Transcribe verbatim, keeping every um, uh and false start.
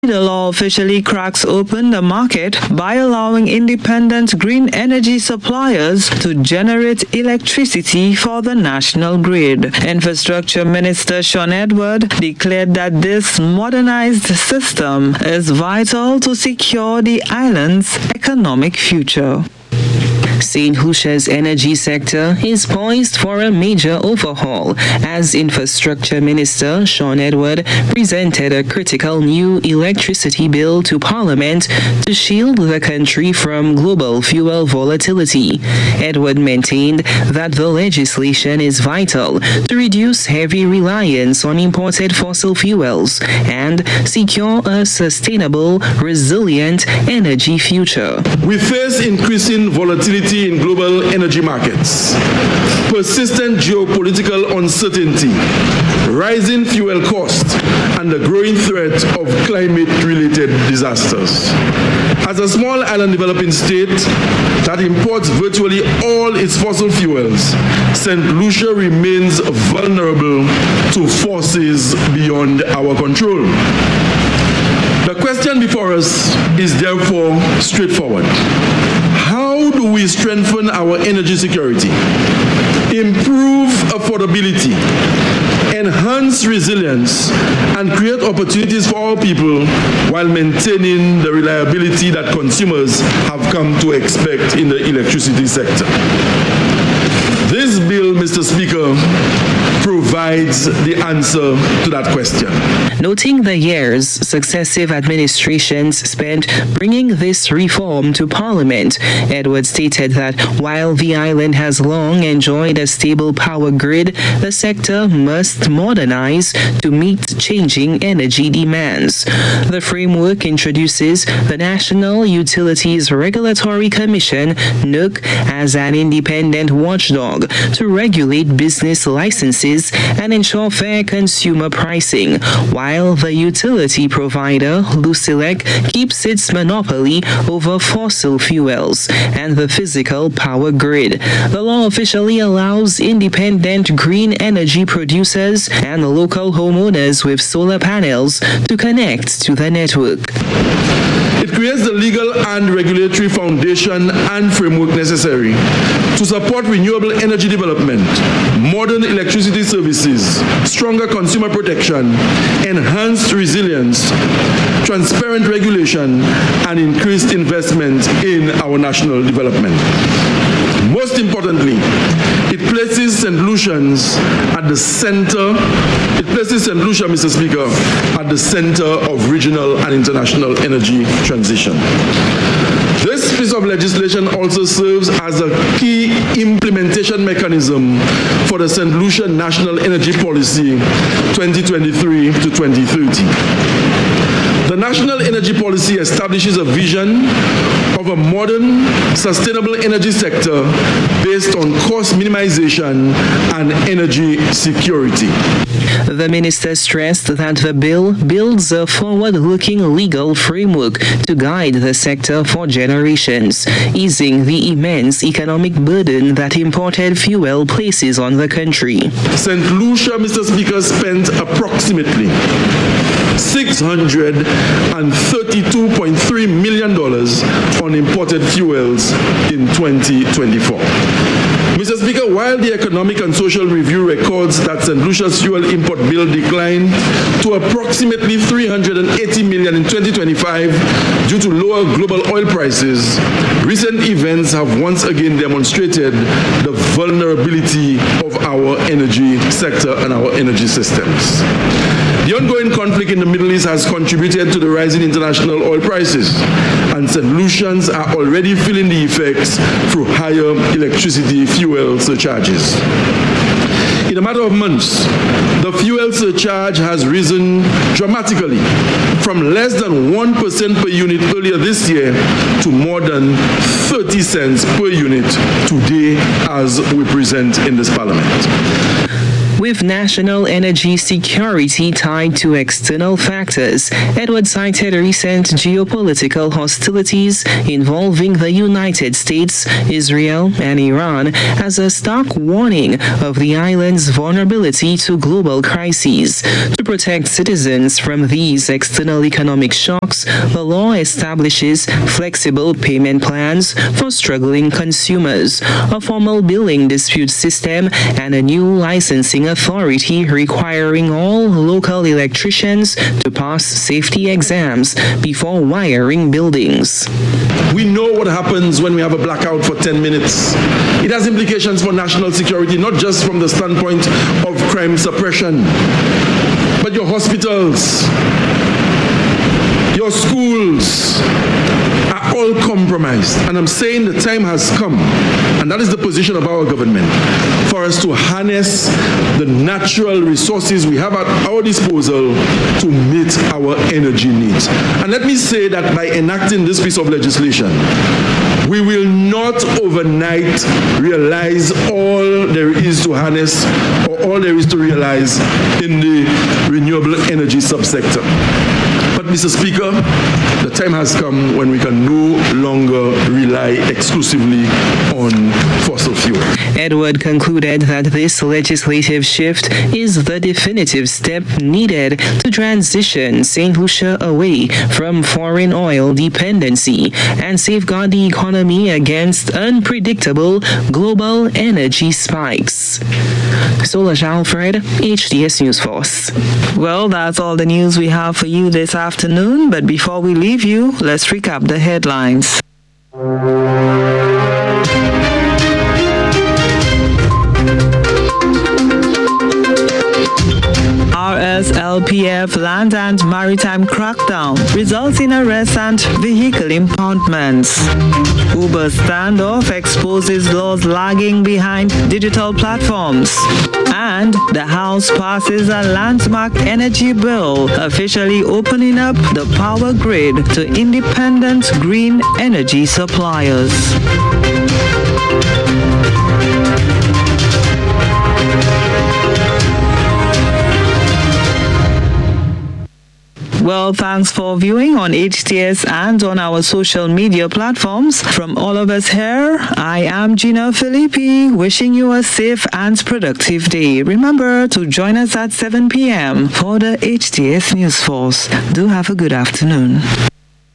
The law officially cracks open the market by allowing independent green energy suppliers to generate electricity for the national grid. Infrastructure Minister Shawn Edward declared that this modernized system is vital to secure the island's economic future. Saint Lucia's energy sector is poised for a major overhaul as Infrastructure Minister Shawn Edward presented a critical new electricity bill to Parliament to shield the country from global fuel volatility. Edward maintained that the legislation is vital to reduce heavy reliance on imported fossil fuels and secure a sustainable, resilient energy future. We face increasing volatility in global energy markets, persistent geopolitical uncertainty, rising fuel costs, and the growing threat of climate-related disasters. As a small island developing state that imports virtually all its fossil fuels, Saint Lucia remains vulnerable to forces beyond our control. The question before us is therefore straightforward. How do we strengthen our energy security, improve affordability, enhance resilience, and create opportunities for our people while maintaining the reliability that consumers have come to expect in the electricity sector? This bill, Mister Speaker, provides the answer to that question. Noting the years successive administrations spent bringing this reform to Parliament, Edward stated that while the island has long enjoyed a stable power grid, the sector must modernize to meet changing energy demands. The framework introduces the National Utilities Regulatory Commission, N U C, as an independent watchdog to regulate business licenses and ensure fair consumer pricing, while the utility provider, Lucelec, keeps its monopoly over fossil fuels and the physical power grid. The law officially allows independent green energy producers and local homeowners with solar panels to connect to the network. It creates the legal and regulatory foundation and framework necessary to support renewable energy development, modern electricity services, stronger consumer protection, enhanced resilience, transparent regulation, and increased investment in our national development. Most importantly, it places Saint Lucians at the center, it places Saint Lucia, Mister Speaker, at the center of regional and international energy transition. This piece of legislation also serves as a key implementation mechanism for the Saint Lucia National Energy Policy twenty twenty-three to twenty thirty. The National Energy Policy establishes a vision of a modern, sustainable energy sector based on cost minimization and energy security. The minister stressed that the bill builds a forward-looking legal framework to guide the sector for generations, easing the immense economic burden that imported fuel places on the country. Saint Lucia, Mister Speaker, spent approximately six hundred thirty-two point three million dollars on imported fuels in twenty twenty-four. Mister Speaker, while the Economic and Social Review records that Saint Lucia's fuel import bill declined to approximately three hundred eighty million dollars in twenty twenty-five due to lower global oil prices, recent events have once again demonstrated the vulnerability of our energy sector and our energy systems. The ongoing conflict in the Middle East has contributed to the rising international oil prices, and Saint Lucians are already feeling the effects through higher electricity fuel surcharges. In a matter of months, the fuel surcharge has risen dramatically from less than one percent per unit earlier this year to more than thirty cents per unit today as we present in this Parliament. With national energy security tied to external factors, Edward cited recent geopolitical hostilities involving the United States, Israel, and Iran as a stark warning of the island's vulnerability to global crises. To protect citizens from these external economic shocks, the law establishes flexible payment plans for struggling consumers, a formal billing dispute system, and a new licensing authority requiring all local electricians to pass safety exams before wiring buildings. We know what happens when we have a blackout for ten minutes. It has implications for national security, not just from the standpoint of crime suppression, but your hospitals, your schools are all compromised. And I'm saying the time has come, and that is the position of our government, for us to harness the natural resources we have at our disposal to meet our energy needs. And let me say that by enacting this piece of legislation, we will not overnight realize all there is to harness or all there is to realize in the renewable energy subsector. But, Mister Speaker, the time has come when we can no longer rely exclusively on fossil fuel. Edward concluded that this legislative shift is the definitive step needed to transition Saint Lucia away from foreign oil dependency and safeguard the economy against unpredictable global energy spikes. Solange Alfred, H T S News Force. Well, that's all the news we have for you this afternoon, but before we leave you, let's recap the headlines. R S L P F land and maritime crackdown results in arrests and vehicle impoundments. Uber standoff exposes laws lagging behind digital platforms. And the House passes a landmark energy bill officially opening up the power grid to independent green energy suppliers. Well, thanks for viewing on H T S and on our social media platforms. From all of us here, I am Gina Filippi, wishing you a safe and productive day. Remember to join us at seven p.m. for the H T S News Force. Do have a good afternoon.